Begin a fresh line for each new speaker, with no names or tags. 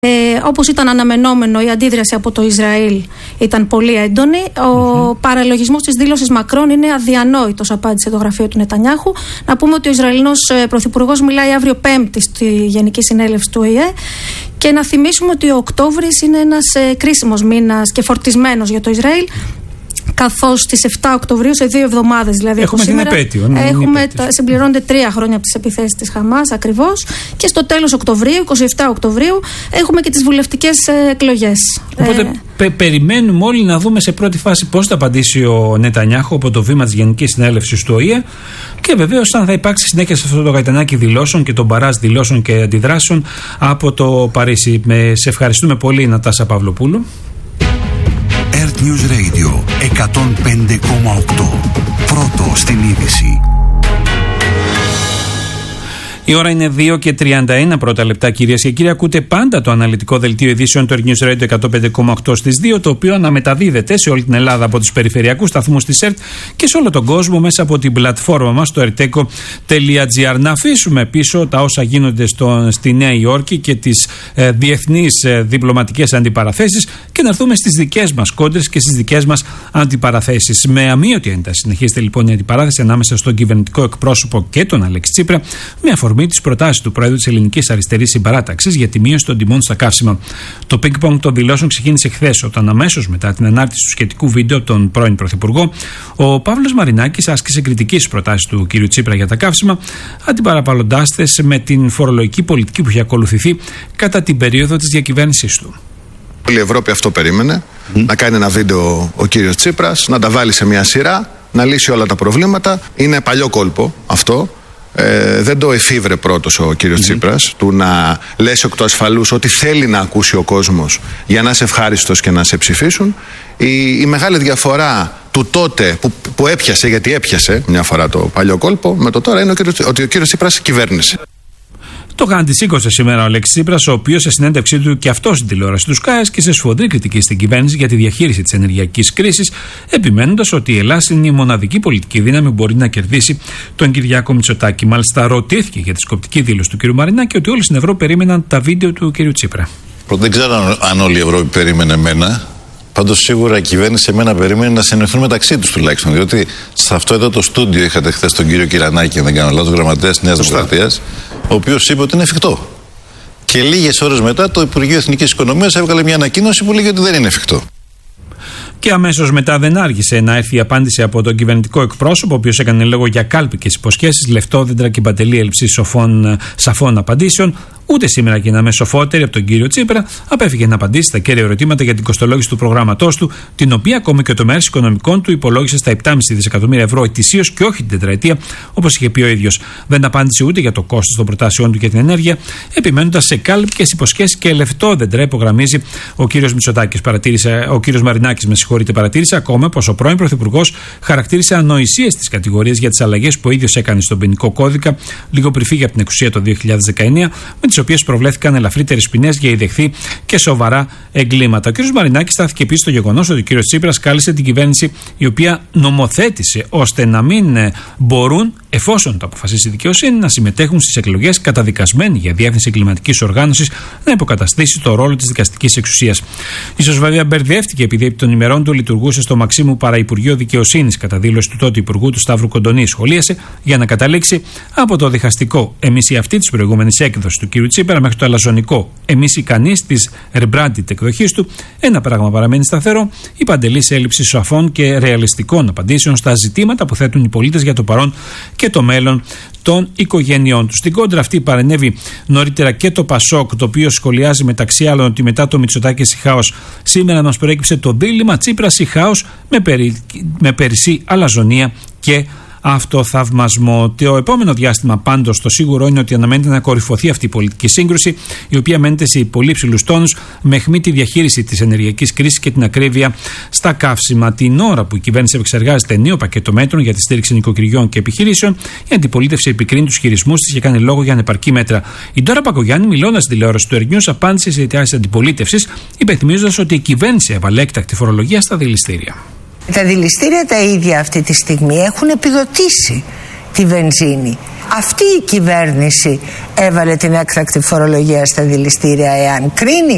Όπως ήταν αναμενόμενο, η αντίδραση από το Ισραήλ ήταν πολύ έντονη. Ο παραλογισμός της δήλωσης Μακρόν είναι αδιανόητος, απάντησε το γραφείο του Νετανιάχου. Να πούμε ότι ο Ισραηλινός πρωθυπουργός μιλάει αύριο Πέμπτη στη Γενική Συνέλευση του ΟΗΕ. Και να θυμίσουμε ότι ο Οκτώβρης είναι ένας κρίσιμος μήνας και φορτισμένος για το Ισραήλ. Καθώς στις 7 Οκτωβρίου, σε 2 εβδομάδες δηλαδή
έχουμε
από σήμερα,
την επέτειο,
συμπληρώνονται 3 χρόνια από τις επιθέσεις της Χαμάς ακριβώς. Και στο τέλος Οκτωβρίου, 27 Οκτωβρίου, έχουμε και τις βουλευτικές εκλογές.
Οπότε περιμένουμε όλοι να δούμε σε πρώτη φάση πώς θα απαντήσει ο Νετανιάχου από το βήμα της Γενικής Συνέλευσης του ΟΗΕ και βεβαίως αν θα υπάρξει συνέχεια σε αυτό το γαϊτανάκι δηλώσεων και τον μπαράζ δηλώσεων και αντιδράσεων από το Παρίσι. Σε ευχαριστούμε πολύ, Νατάσα Παυλοπούλου.
Earth News Radio 105,8. Πρώτο στην είδηση.
Η ώρα είναι 2 και 31 πρώτα λεπτά, κυρίες και κύριοι. Ακούτε πάντα το αναλυτικό δελτίο ειδήσεων του Earth News Radio 105,8 στις 2, το οποίο αναμεταδίδεται σε όλη την Ελλάδα από τους περιφερειακούς σταθμούς της ΕΡΤ και σε όλο τον κόσμο μέσα από την πλατφόρμα μας, το erteco.gr. Να αφήσουμε πίσω τα όσα γίνονται στη Νέα Υόρκη και τις διεθνείς διπλωματικές αντιπαραθέσεις και να έρθουμε στις δικές μας κόντρες και στις δικές μας αντιπαραθέσεις. Με αμείωτη ένταση συνεχίζεται λοιπόν η αντιπαράθεση ανάμεσα στον κυβερνητικό εκπρόσωπο και τον Αλέξη Τσίπρα, με αφορμή τις προτάσεις του Προέδρου της Ελληνικής Αριστερής Συμπαράταξης για τη μείωση των τιμών στα καύσιμα. Το πινκ-πονγκ των δηλώσεων ξεκίνησε χθες, όταν αμέσως μετά την ανάρτηση του σχετικού βίντεο από τον πρώην Πρωθυπουργό, ο Παύλος Μαρινάκης άσκησε κριτική στις προτάσεις του κ. Τσίπρα για τα καύσιμα, αντιπαραπαλλοντάς τες με την φορολογική πολιτική που είχε ακολουθεί κατά την περίοδο της διακυβέρνησής του.
Όλη η Ευρώπη αυτό περίμενε, να κάνει ένα βίντεο ο κύριος Τσίπρας, να τα βάλει σε μια σειρά, να λύσει όλα τα προβλήματα. Είναι παλιό κόλπο αυτό. Δεν το εφήβρε πρώτος ο κύριος Τσίπρας, του να λες εκ του ασφαλούς ότι θέλει να ακούσει ο κόσμος για να είσαι ευχάριστος και να σε ψηφίσουν. Η μεγάλη διαφορά του τότε που έπιασε, γιατί έπιασε μια φορά το παλιό κόλπο, με το τώρα είναι ότι ο κύριος Τσίπρας κυβέρνησε.
Το αντισήκωσε σήμερα ο Αλέξης Τσίπρας, ο οποίος σε συνέντευξή του και αυτό στην τηλεόραση του ΣΚΑΕΣ και σε σφοδρή κριτική στην κυβέρνηση για τη διαχείριση της ενεργειακής κρίσης, επιμένοντας ότι η Ελλάδα είναι η μοναδική πολιτική δύναμη που μπορεί να κερδίσει τον Κυριάκο Μητσοτάκη. Μάλιστα, ρωτήθηκε για τη σκοπτική δήλωση του κ. Μαρινάκη ότι όλοι στην Ευρώπη περίμεναν τα βίντεο του κ. Τσίπρα.
Δεν ξέρω αν όλη η Ευρώπη περίμενε εμένα. Πάντως σίγουρα η κυβέρνηση εμένα περίμενε να συνεχθούν μεταξύ τους τουλάχιστον. Διότι σε αυτό εδώ το στούντιο είχατε χθες τον κύριο Κυρανάκη, αν δεν κάνω λάθος, γραμματέας της Νέας Δημοκρατίας, ο οποίος είπε ότι είναι εφικτό. Και λίγες ώρες μετά το Υπουργείο Εθνικής Οικονομίας έβγαλε μια ανακοίνωση που λέγει ότι δεν είναι εφικτό.
Και αμέσως μετά δεν άργησε να έρθει η απάντηση από τον κυβερνητικό εκπρόσωπο, ο οποίος έκανε λόγο για κάλπικες υποσχέσεις, λεφτόδεντρα και παντελή έλλειψη σαφών απαντήσεων. Ούτε σήμερα και να μεσοφότερη από τον κύριο Τσίπρα απέφυγε να απαντήσει στα κέρια ερωτήματα για την κοστολόγηση του προγράμματός του, την οποία ακόμη και ο τομέας οικονομικών του υπολόγισε στα 7,5 δισεκατομμύρια ευρώ ετησίως και όχι την τετραετία, όπως είχε πει ο ίδιος. Δεν απάντησε ούτε για το κόστος των προτάσεών του για την ενέργεια, επιμένοντας σε κάλπικες υποσχέσεις και λεφτόδεντρα, υπογραμμίζει ο κύριος Μητσοτάκης. Ο κύριος Μαρινάκης, παρατήρησε ακόμα πως ο πρώην Πρωθυπουργός χαρακτήρισε ανοησίες στις κατηγορίες για τις αλλαγές που ο ίδιος έκανε στον ποινικό κώδικα λίγο πριν φύγει από την εξουσία το 2019, με τις οποίες προβλέφθηκαν ελαφρύτερες ποινές για ιδεχθεί και σοβαρά εγκλήματα. Ο κ. Μαρινάκης στάθηκε επίσης στο γεγονός ότι ο κ. Τσίπρας κάλεσε την κυβέρνηση, η οποία νομοθέτησε ώστε να μην μπορούν, εφόσον το αποφασίσει η δικαιοσύνη, να συμμετέχουν στις εκλογές καταδικασμένοι για διεύθυνση εγκληματικής οργάνωσης, να υποκαταστήσει το ρόλο της δικαστικής εξουσίας. Ίσως βέβαια μπερδεύτηκε επειδή επί των ημερών του λειτουργούσε στο Μαξίμου Παραυπουργείο Δικαιοσύνης, κατά δήλωση του τότε Υπουργού του Σταύρου Κοντονή. Σχολίασε για να καταλήξει από το διχαστικό εμείς οι αυτοί της προηγούμενης έκδοσης του κ. Τσίπρα μέχρι το αλαζονικό εμείς οι κανείς της rebranded εκδοχής του. Ένα πράγμα παραμένει σταθερό: η παντελής έλλειψη σαφών και ρεαλιστικών απαντήσεων στα ζητήματα που θέτουν οι πολίτες για το παρόν και το μέλλον των οικογένειών του. Στην κόντρα αυτή παρενέβη νωρίτερα και το Πασόκ, το οποίο σχολιάζει μεταξύ άλλων ότι μετά το Μητσοτάκη Σιχάος σήμερα μας προέκυψε το δίλημμα Τσίπρας Σιχάος με περισσή αλαζονία και αυτοθαυμασμό. Το επόμενο διάστημα πάντως το σίγουρο είναι ότι αναμένεται να κορυφωθεί αυτή η πολιτική σύγκρουση, η οποία μένεται σε πολύ υψηλούς τόνους, με αιχμή τη διαχείριση της ενεργειακής κρίσης και την ακρίβεια στα καύσιμα. Την ώρα που η κυβέρνηση επεξεργάζεται νέο πακέτο μέτρων για τη στήριξη νοικοκυριών και επιχειρήσεων, η αντιπολίτευση επικρίνει τους χειρισμούς της και κάνει λόγο για ανεπαρκή μέτρα. Η Ντόρα Πακογιάννη, μιλώντας στην τηλεόραση του Earth News, απάντησε σε αιτιάσεις αντιπολίτευσης, υπενθυμίζοντας ότι η κυβέρνηση έβαλε έκτακτη φορολογία στα δηληστήρια.
Τα δηληστήρια τα ίδια αυτή τη στιγμή έχουν επιδοτήσει τη βενζίνη. Αυτή η κυβέρνηση έβαλε την έκτακτη φορολογία στα δηληστήρια. Εάν κρίνει